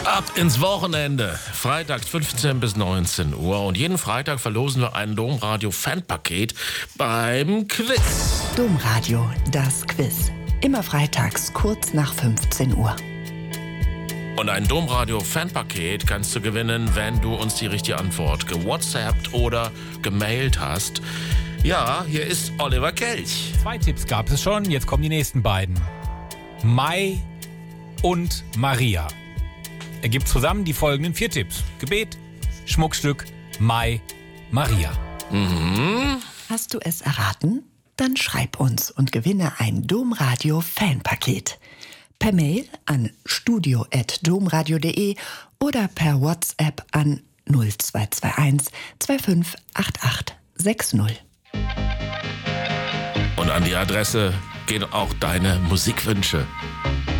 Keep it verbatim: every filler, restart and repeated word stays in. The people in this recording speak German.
Ab ins Wochenende. Freitag fünfzehn bis neunzehn Uhr. Und jeden Freitag verlosen wir ein Domradio-Fanpaket beim Quiz. Domradio, das Quiz. Immer freitags kurz nach fünfzehn Uhr. Und ein Domradio-Fanpaket kannst du gewinnen, wenn du uns die richtige Antwort gewhatsappt oder gemailt hast. Ja, hier ist Oliver Kelch. Zwei Tipps gab es schon, jetzt kommen die nächsten beiden. Mai und Maria. Ergibt zusammen die folgenden vier Tipps. Gebet, Schmuckstück, Mai, Maria. Mhm. Hast du es erraten? Dann schreib uns und gewinne ein Domradio-Fanpaket. Per Mail an studio at domradio punkt de oder per WhatsApp an null zwei zwei eins zwei fünf acht acht sechs null. Und an die Adresse gehen auch deine Musikwünsche.